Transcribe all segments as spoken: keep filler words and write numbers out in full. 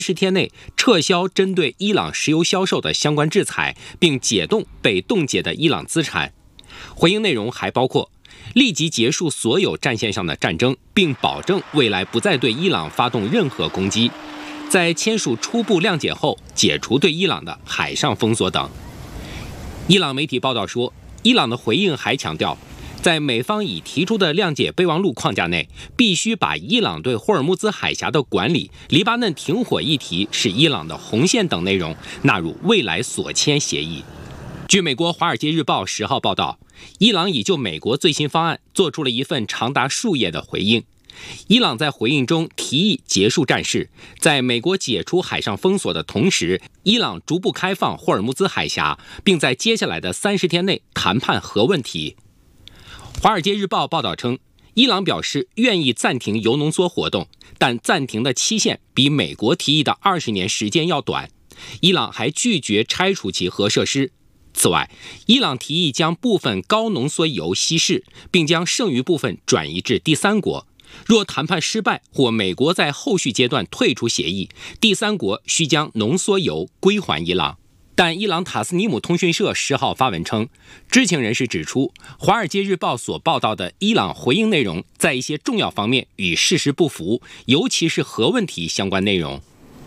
十天内撤销针对伊朗石油销售的相关制裁，并解冻被冻结的伊朗资产。回应内容还包括立即结束所有战线上的战争，并保证未来不再对伊朗发动任何攻击。在签署初步谅解后，解除对伊朗的海上封锁等。伊朗媒体报道说，伊朗的回应还强调，在美方已提出的谅解备忘录框架内，必须把伊朗对霍尔木兹海峡的管理、黎巴嫩停火议题是伊朗的红线等内容纳入未来所签协议。据美国《华尔街日报》十号报道，伊朗已就美国最新方案做出了一份长达数页的回应。伊朗在回应中提议结束战事，在美国解除海上封锁的同时，伊朗逐步开放霍尔木兹海峡，并在接下来的三十天内谈判核问题。《华尔街日报》报道称，伊朗表示愿意暂停铀浓缩活动，但暂停的期限比美国提议的二十年时间要短。伊朗还拒绝拆除其核设施。此外，伊朗提议将部分高浓缩铀稀释，并将剩余部分转移至第三国。若谈判失败或美国在后续阶段退出协议，第三国需将浓缩铀归还伊朗。但伊朗塔斯尼姆通讯社十号发文称，知情人士指出，《华尔街日报》所报道的伊朗回应内容在一些重要方面与事实不符，尤其是核问题相关内容。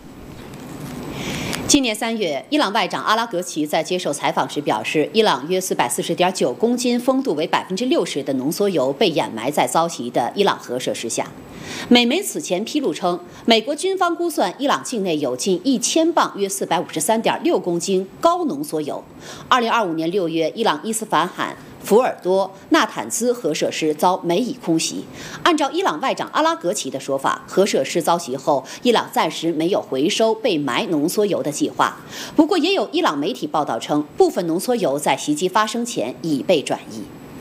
今年三月，伊朗外长阿拉格齐在接受采访时表示，伊朗约四百四十点九公斤、丰度为百分之六十的浓缩铀被掩埋在遭袭的伊朗核设施下。美媒此前披露称，美国军方估算伊朗境内有近一千磅（约四百五十三点六公斤）高浓缩铀。二零二五年六月，伊朗伊斯法罕、福尔多、纳坦兹核设施遭美以空袭。按照伊朗外长阿拉格齐的说法，核设施遭袭后，伊朗暂时没有回收被埋浓缩铀的计划。不过，也有伊朗媒体报道称，部分浓缩铀在袭击发生前已被转移。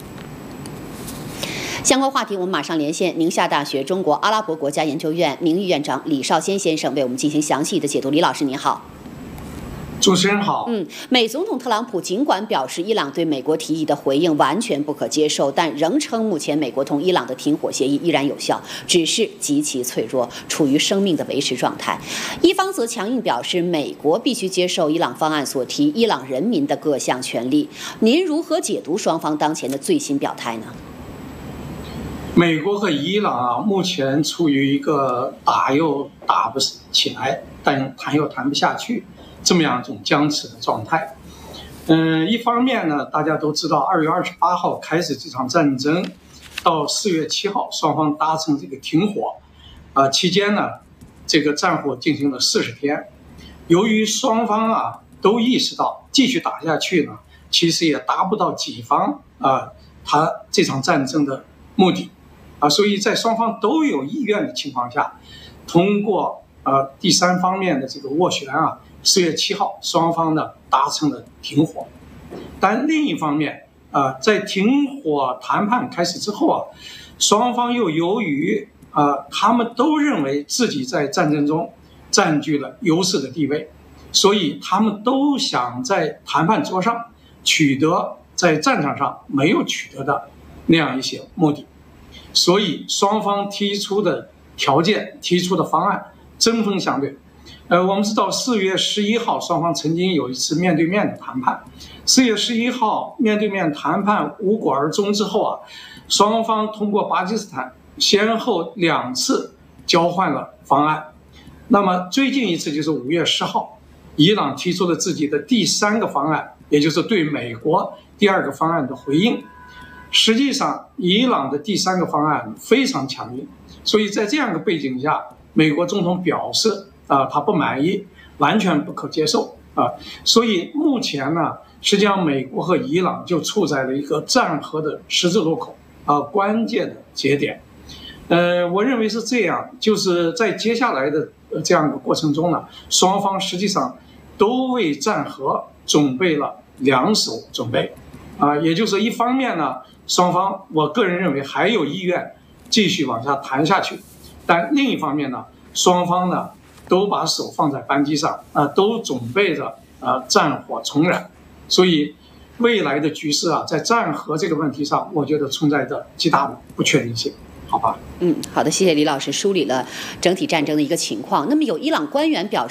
相关话题，我们马上连线宁夏大学中国阿拉伯国家研究院名誉院长李绍先先生，为我们进行详细的解读。李老师您好。 主持人好。 嗯，美总统特朗普尽管表示伊朗对美国提议的回应完全不可接受，但仍称目前美国同伊朗的停火协议依然有效，只是极其脆弱，处于生命的维持状态。一方则强硬表示，美国必须接受伊朗方案所提伊朗人民的各项权利。您如何解读双方当前的最新表态呢？ 美国和伊朗啊，目前处于一个打又打不起来，但谈又谈不下去这么样一种僵持的状态。嗯，一方面呢，大家都知道，二月二十八号开始这场战争，到四月七号双方达成这个停火，啊，期间呢，这个战火进行了四十天。由于双方啊都意识到继续打下去呢，其实也达不到己方啊他这场战争的目的。啊，所以在双方都有意愿的情况下，通过呃第三方面的这个斡旋啊，四月七号双方呢达成了停火。但另一方面啊、呃，在停火谈判开始之后啊，双方又由于啊、呃、他们都认为自己在战争中占据了优势的地位，所以他们都想在谈判桌上取得在战场上没有取得的那样一些目的。所以双方提出的条件、提出的方案针锋相对。呃，我们知道四月十一号双方曾经有一次面对面的谈判。四月十一号面对面谈判无果而终之后啊，双方通过巴基斯坦先后两次交换了方案。那么最近一次就是五月十号，伊朗提出了自己的第三个方案，也就是对美国第二个方案的回应。实际上，伊朗的第三个方案非常强硬，所以在这样的背景下，美国总统表示啊、呃，他不满意，完全不可接受啊。所以目前呢，实际上美国和伊朗就处在了一个战和的十字路口啊、呃，关键的节点。呃，我认为是这样，就是在接下来的这样一个过程中呢，双方实际上都为战和准备了两手准备啊、呃，也就是一方面呢。双方，我个人认为还有意愿继续往下谈下去，但另一方面呢，双方呢都把手放在扳机上啊、呃，都准备着啊、呃、战火重燃，所以未来的局势啊，在战和这个问题上，我觉得存在着极大的不确定性。好吧， 嗯，好的，谢谢李老师梳理了整体战争的一个情况。那么有伊朗官员表示。